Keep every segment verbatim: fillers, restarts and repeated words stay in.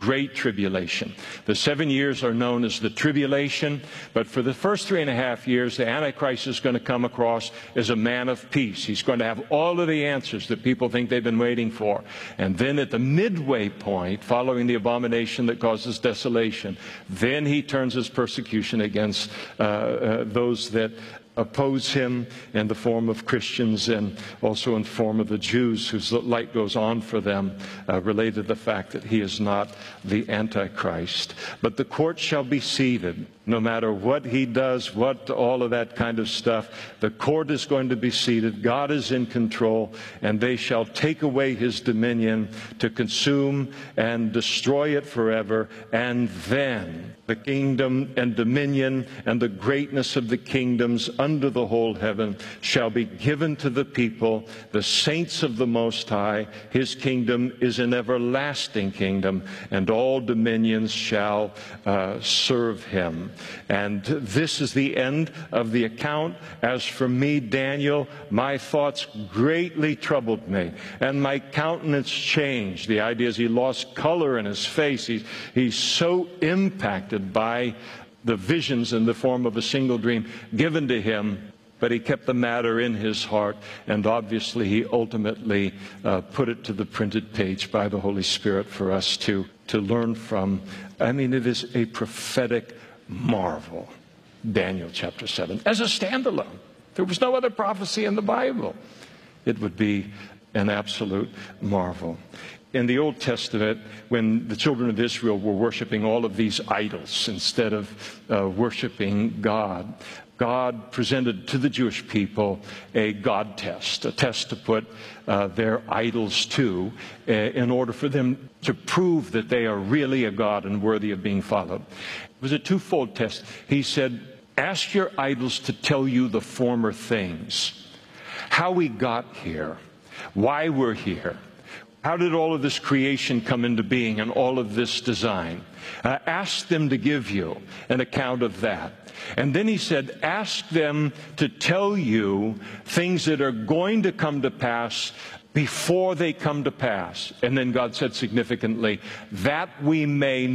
great tribulation. The seven years are known as the tribulation, but for the first three and a half years, the Antichrist is going to come across as a man of peace. He's going to have all of the answers that people think they've been waiting for. And then at the midway point, following the abomination that causes desolation, then he turns his persecution against uh, uh, those that oppose him in the form of Christians and also in the form of the Jews whose light goes on for them, uh, related to the fact that he is not the Antichrist. But the court shall be seated. No matter what he does, what all of that kind of stuff, the court is going to be seated. God is in control, and they shall take away his dominion to consume and destroy it forever. And then the kingdom and dominion and the greatness of the kingdoms under the whole heaven shall be given to the people, the saints of the Most High. His kingdom is an everlasting kingdom, and all dominions shall uh, serve him. And this is the end of the account. As for me, Daniel, my thoughts greatly troubled me, and my countenance changed. The idea is he lost color in his face. He's, he's so impacted by the visions in the form of a single dream given to him. But he kept the matter in his heart, and obviously he ultimately uh, put it to the printed page by the Holy Spirit for us to, to learn from. I mean, it is a prophetic marvel, Daniel chapter seven, as a standalone. There was no other prophecy in the Bible. It would be an absolute marvel. In the Old Testament, when the children of Israel were worshiping all of these idols instead of uh, worshiping God, God presented to the Jewish people a God test, a test to put uh, their idols to uh, in order for them to prove that they are really a God and worthy of being followed. It was a twofold test. He said, ask your idols to tell you the former things, how we got here, why we're here. How did all of this creation come into being and all of this design? Uh, ask them to give you an account of that. And then he said, ask them to tell you things that are going to come to pass before they come to pass. And then God said significantly, that we may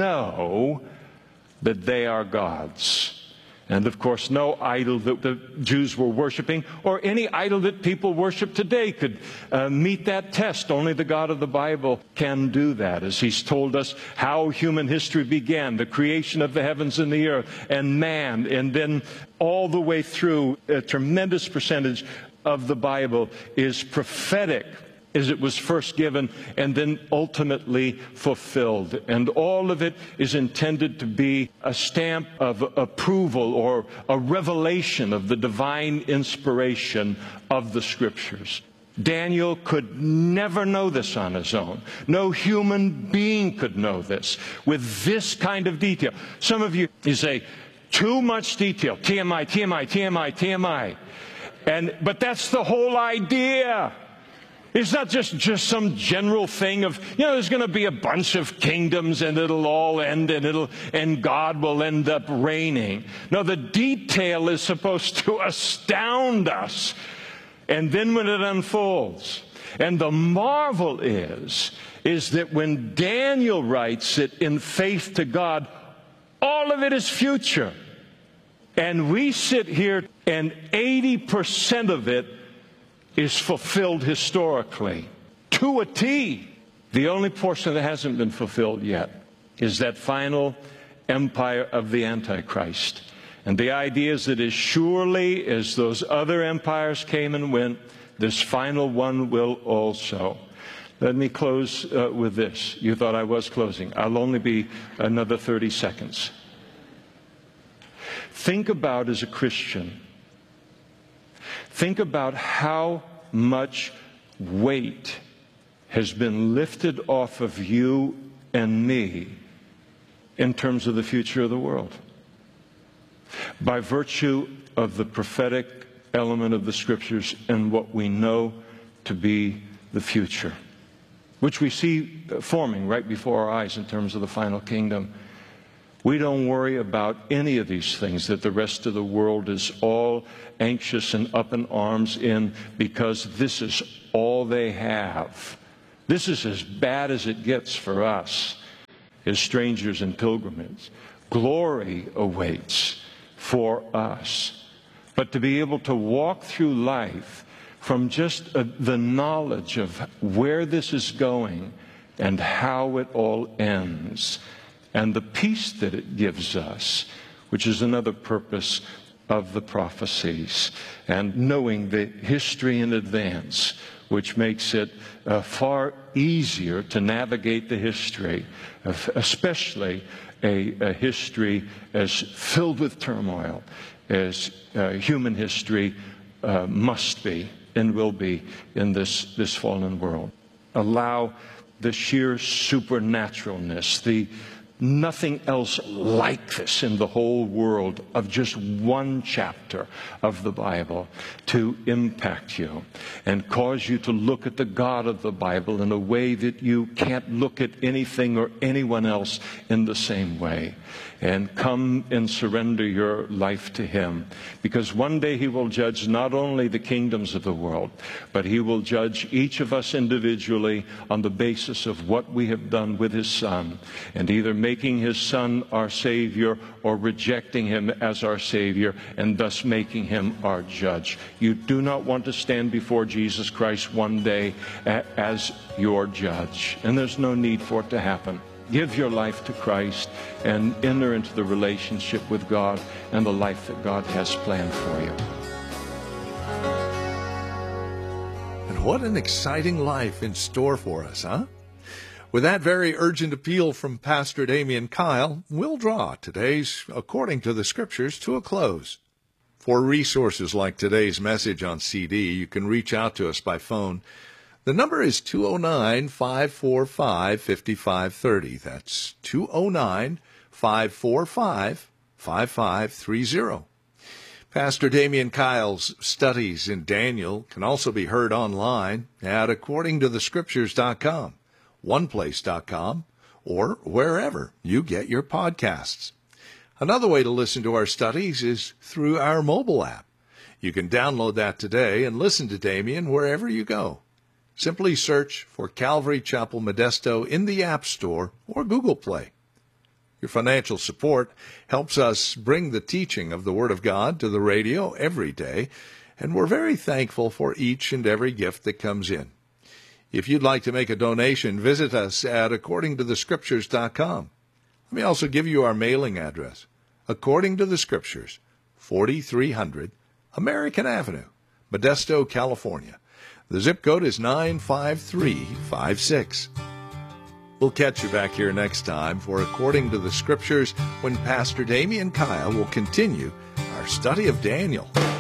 know that they are gods. And of course, no idol that the Jews were worshiping or any idol that people worship today could uh, meet that test. Only the God of the Bible can do that, as he's told us how human history began, the creation of the heavens and the earth and man, and then all the way through. A tremendous percentage of the Bible is prophetic, as it was first given and then ultimately fulfilled. And all of it is intended to be a stamp of approval or a revelation of the divine inspiration of the Scriptures. Daniel could never know this on his own. No human being could know this with this kind of detail. Some of you, you say, too much detail, T M I, T M I, T M I, T M I. And, but that's the whole idea. It's not just, just some general thing of, you know, there's going to be a bunch of kingdoms and it'll all end and it'll, and God will end up reigning. No, the detail is supposed to astound us. And then when it unfolds, and the marvel is, is that when Daniel writes it in faith to God, all of it is future. And we sit here and eighty percent of it is fulfilled historically, to a T. The only portion that hasn't been fulfilled yet is that final empire of the Antichrist. And the idea is that as surely as those other empires came and went, this final one will also. Let me close uh, with this. You thought I was closing. I'll only be another thirty seconds. Think about, as a Christian, think about how much weight has been lifted off of you and me in terms of the future of the world by virtue of the prophetic element of the Scriptures and what we know to be the future, which we see forming right before our eyes in terms of the final kingdom. We don't worry about any of these things that the rest of the world is all anxious and up in arms in, because this is all they have. This is as bad as it gets for us. as strangers and pilgrims. Glory awaits for us. But to be able to walk through life from just uh, the knowledge of where this is going and how it all ends, and the peace that it gives us, which is another purpose of the prophecies, and knowing the history in advance, which makes it uh, far easier to navigate the history, especially a, a history as filled with turmoil as uh, human history uh, must be and will be in this, this fallen world. Allow the sheer supernaturalness, the nothing else like this in the whole world of just one chapter of the Bible to impact you and cause you to look at the God of the Bible in a way that you can't look at anything or anyone else in the same way. And come and surrender your life to Him, because one day He will judge not only the kingdoms of the world, but He will judge each of us individually on the basis of what we have done with His Son, and either making His Son our Savior or rejecting Him as our Savior, and thus making Him our judge. You do not want to stand before Jesus Christ one day as your judge, and there's no need for it to happen. Give your life to Christ and enter into the relationship with God and the life that God has planned for you. And what an exciting life in store for us, huh? With that very urgent appeal from Pastor Damian Kyle, we'll draw today's According to the Scriptures to a close. For resources like today's message on C D, you can reach out to us by phone. The number is two oh nine, five four five, five five three oh. That's two oh nine, five four five, five five three oh. Pastor Damian Kyle's studies in Daniel can also be heard online at according to the scriptures dot com, one place dot com, or wherever you get your podcasts. Another way to listen to our studies is through our mobile app. You can download that today and listen to Damian wherever you go. Simply search for Calvary Chapel Modesto in the App Store or Google Play. Your financial support helps us bring the teaching of the Word of God to the radio every day, and we're very thankful for each and every gift that comes in. If you'd like to make a donation, visit us at according to the scriptures dot com. Let me also give you our mailing address. According to the Scriptures, forty-three hundred American Avenue, Modesto, California. The zip code is nine five three five six. We'll catch you back here next time for According to the Scriptures, when Pastor Damian Kyle will continue our study of Daniel.